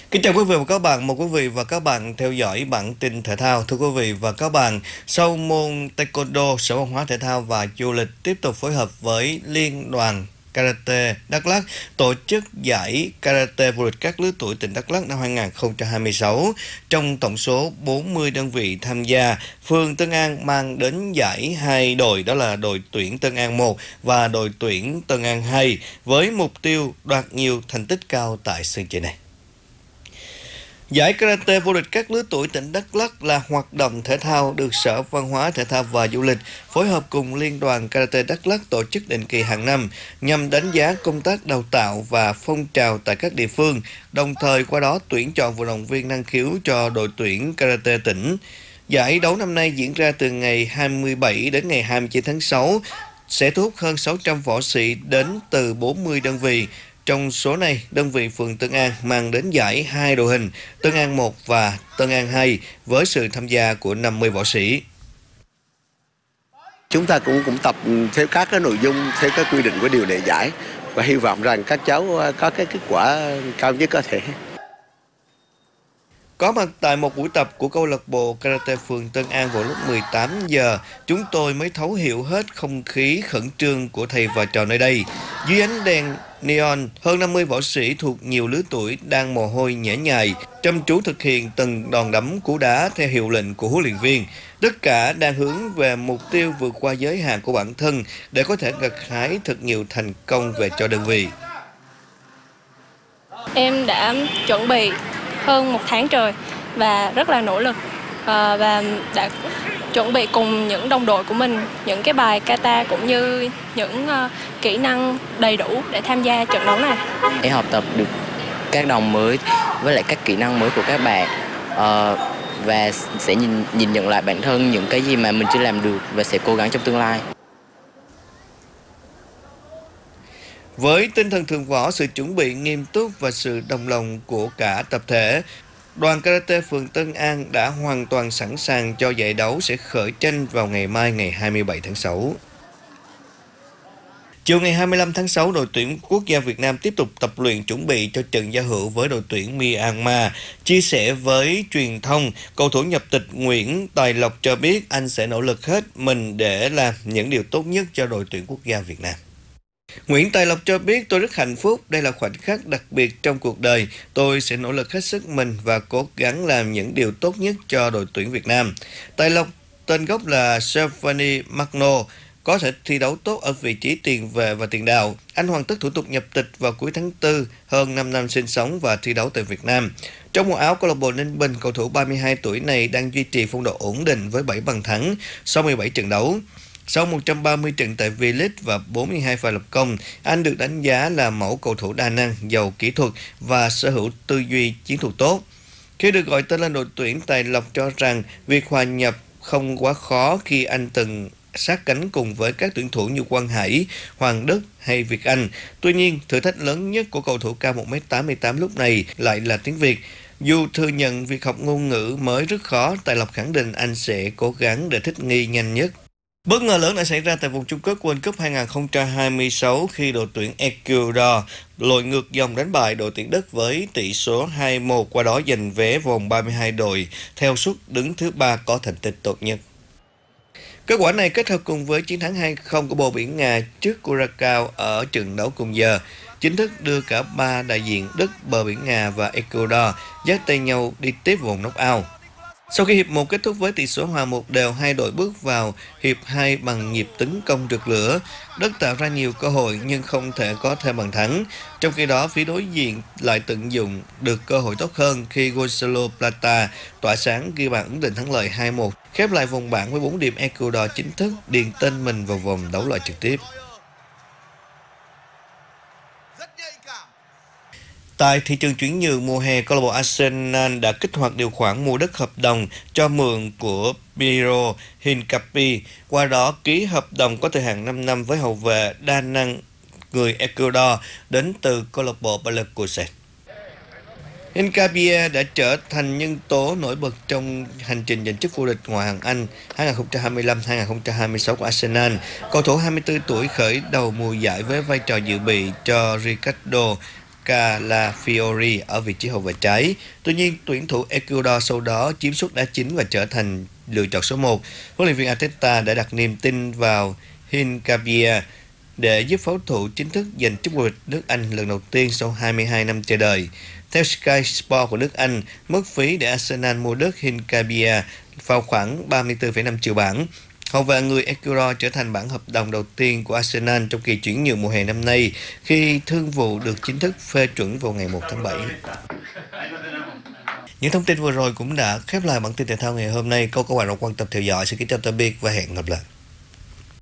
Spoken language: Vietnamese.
Kính chào quý vị và các bạn, mời quý vị và các bạn theo dõi bản tin thể thao. Thưa quý vị và các bạn, sau môn Taekwondo, Sở Văn hóa Thể thao và Du lịch tiếp tục phối hợp với Liên đoàn Karate Đắk Lắk tổ chức giải Karate vô địch các lứa tuổi tỉnh Đắk Lắk năm 2026. Trong tổng số 40 đơn vị tham gia, phường Tân An mang đến giải hai đội, đó là đội tuyển Tân An 1 và đội tuyển Tân An 2, với mục tiêu đoạt nhiều thành tích cao tại sân chơi này. Giải Karate vô địch các lứa tuổi tỉnh Đắk Lắk là hoạt động thể thao được Sở Văn hóa Thể thao và Du lịch phối hợp cùng Liên đoàn Karate Đắk Lắk tổ chức định kỳ hàng năm nhằm đánh giá công tác đào tạo và phong trào tại các địa phương, đồng thời qua đó tuyển chọn vận động viên năng khiếu cho đội tuyển Karate tỉnh. Giải đấu năm nay diễn ra từ ngày 27 đến ngày 29 tháng 6, sẽ thu hút hơn 600 võ sĩ đến từ 40 đơn vị. Trong số này, đơn vị phường Tân An mang đến giải hai đội hình Tân An 1 và Tân An 2 với sự tham gia của 50 võ sĩ. Chúng ta cũng tập theo các cái nội dung, theo các quy định của điều lệ giải và hy vọng rằng các cháu có cái kết quả cao nhất có thể. Có mặt tại một buổi tập của câu lạc bộ Karate phường Tân An vào lúc 18 giờ, chúng tôi mới thấu hiểu hết không khí khẩn trương của thầy và trò nơi đây. Dưới ánh đèn neon, hơn 50 võ sĩ thuộc nhiều lứa tuổi đang mồ hôi nhễ nhại, chăm chú thực hiện từng đòn đấm cú đá theo hiệu lệnh của huấn luyện viên. Tất cả đang hướng về mục tiêu vượt qua giới hạn của bản thân để có thể gặt hái thật nhiều thành công về cho đơn vị. Em đã chuẩn bị hơn 1 tháng trời và rất là nỗ lực và đã chuẩn bị cùng những đồng đội của mình những cái bài kata cũng như những kỹ năng đầy đủ để tham gia trận đấu này. Em học tập được các đồng mới với lại các kỹ năng mới của các bạn và sẽ nhìn nhận lại bản thân những cái gì mà mình chưa làm được và sẽ cố gắng trong tương lai. Với tinh thần thượng võ, sự chuẩn bị nghiêm túc và sự đồng lòng của cả tập thể, đoàn Karate phường Tân An đã hoàn toàn sẵn sàng cho giải đấu sẽ khởi tranh vào ngày mai ngày 27 tháng 6. Chiều ngày 25 tháng 6, đội tuyển quốc gia Việt Nam tiếp tục tập luyện chuẩn bị cho trận giao hữu với đội tuyển Myanmar. Chia sẻ với truyền thông, cầu thủ nhập tịch Nguyễn Tài Lộc cho biết anh sẽ nỗ lực hết mình để làm những điều tốt nhất cho đội tuyển quốc gia Việt Nam. Nguyễn Tài Lộc cho biết tôi rất hạnh phúc, đây là khoảnh khắc đặc biệt trong cuộc đời. Tôi sẽ nỗ lực hết sức mình và cố gắng làm những điều tốt nhất cho đội tuyển Việt Nam. Tài Lộc, tên gốc là Stephanie Magno, có thể thi đấu tốt ở vị trí tiền vệ và tiền đạo. Anh hoàn tất thủ tục nhập tịch vào cuối tháng 4, hơn 5 năm sinh sống và thi đấu tại Việt Nam. Trong màu áo câu lạc bộ Ninh Bình, cầu thủ 32 tuổi này đang duy trì phong độ ổn định với 7 bàn thắng sau 17 trận đấu. Sau 130 trận tại V-League và 42 pha lập công, anh được đánh giá là mẫu cầu thủ đa năng, giàu kỹ thuật và sở hữu tư duy chiến thuật tốt. Khi được gọi tên lên đội tuyển, Tài Lộc cho rằng việc hòa nhập không quá khó khi anh từng sát cánh cùng với các tuyển thủ như Quang Hải, Hoàng Đức hay Việt Anh. Tuy nhiên, thử thách lớn nhất của cầu thủ cao 1m88 lúc này lại là tiếng Việt. Dù thừa nhận việc học ngôn ngữ mới rất khó, Tài Lộc khẳng định anh sẽ cố gắng để thích nghi nhanh nhất. Bất ngờ lớn đã xảy ra tại vòng chung kết World Cup 2026 khi đội tuyển Ecuador lội ngược dòng đánh bại đội tuyển Đức với tỷ số 2-1, qua đó giành vé vòng 32 đội theo suất đứng thứ 3 có thành tích tốt nhất. Kết quả này kết hợp cùng với chiến thắng 2-0 của bồ Biển Nga trước Curaçao ở trận đấu cùng giờ, chính thức đưa cả ba đại diện Đức, bờ Biển Nga và Ecuador dắt tay nhau đi tiếp vòng knock-out. Sau khi hiệp 1 kết thúc với tỷ số hòa 1-1, hai đội bước vào hiệp 2 bằng nhịp tấn công rực lửa. Đức tạo ra nhiều cơ hội nhưng không thể có thêm bàn thắng. Trong khi đó, phía đối diện lại tận dụng được cơ hội tốt hơn khi Gonzalo Plata tỏa sáng ghi bàn ấn định thắng lợi 2-1. Khép lại vòng bảng với 4 điểm, Ecuador chính thức điền tên mình vào vòng đấu loại trực tiếp. Tại thị trường chuyển nhượng mùa hè, câu lạc bộ Arsenal đã kích hoạt điều khoản mua đất hợp đồng cho mượn của Piero Hincapié, qua đó ký hợp đồng có thời hạn 5 năm với hậu vệ đa năng người Ecuador đến từ câu lạc bộ Bayer Leverkusen. Hincapié đã trở thành nhân tố nổi bật trong hành trình giành chức vô địch Ngoại hạng Anh 2025-2026 của Arsenal. Cầu thủ 24 tuổi khởi đầu mùa giải với vai trò dự bị cho Ricardo Calafiori ở vị trí hậu vệ trái. Tuy nhiên, tuyển thủ Ecuador sau đó chiếm suất đá chính và trở thành lựa chọn số 1. Huấn luyện viên Arteta đã đặt niềm tin vào Hincapie để giúp pháo thủ chính thức giành chức vô địch nước Anh lần đầu tiên sau 22 năm chờ đợi. Theo Sky Sport của nước Anh, mức phí để Arsenal mua đất Hincapie vào khoảng 34,5 triệu bảng. Hậu vệ người Ecuador trở thành bản hợp đồng đầu tiên của Arsenal trong kỳ chuyển nhượng mùa hè năm nay khi thương vụ được chính thức phê chuẩn vào ngày 1 tháng 7. Những thông tin vừa rồi cũng đã khép lại bản tin thể thao ngày hôm nay. Câu các bạn quan tâm theo dõi. Xin kính chào tạm biệt và hẹn gặp lại.